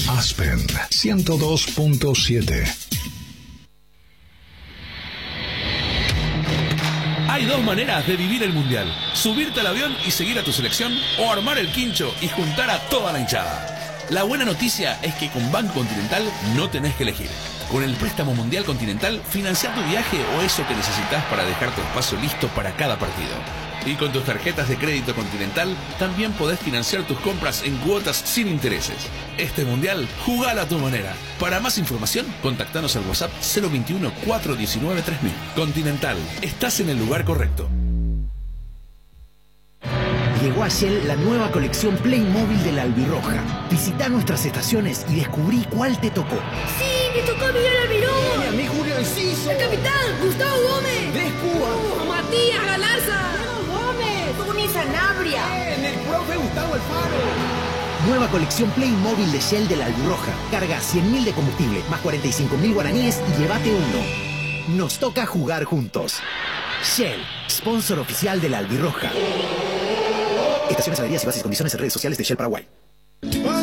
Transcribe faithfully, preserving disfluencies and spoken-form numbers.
Aspen ciento dos punto siete. Hay dos maneras de vivir el Mundial: subirte al avión y seguir a tu selección, o armar el quincho y juntar a toda la hinchada. La buena noticia es que con Banco Continental no tenés que elegir. Con el préstamo Mundial Continental, financia tu viaje o eso que necesitas para dejar tu espacio listo para cada partido. Y con tus tarjetas de crédito Continental, también podés financiar tus compras en cuotas sin intereses. Este Mundial, jugala a tu manera. Para más información, contactanos al WhatsApp cero veintiuno, cuatrocientos diecinueve, tres mil. Continental, estás en el lugar correcto. Llegó a Shell la nueva colección Playmobil de la Albirroja. Visita nuestras estaciones y descubrí cuál te tocó. ¡Sí! ¡Me tocó a Miguel Almirón! ¡Y a mí Julio Enciso! ¡El capitán! ¡Gustavo Gómez! ¡Descúa! ¡Oh, Matías Galarza! ¡Diego Gómez! ¡Tony Sanabria! ¡Bien! ¡El profe Gustavo Alfaro! Nueva colección Playmobil de Shell de la Albirroja. Carga cien mil de combustible, más cuarenta y cinco mil guaraníes y llévate uno. Nos toca jugar juntos. Shell, sponsor oficial de la Albirroja. Estaciones, avenidas y bases, condiciones en redes sociales de Shell Paraguay.